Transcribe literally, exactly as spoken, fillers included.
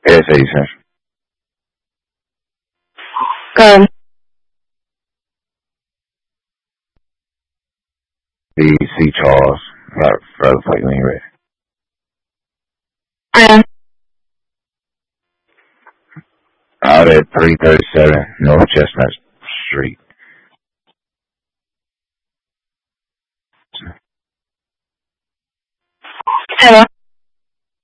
S eighty-six. Good. The C. Charles. Right, further play when you're ready. I am. Out at three thirty-seven North Chestnut Street. Hello.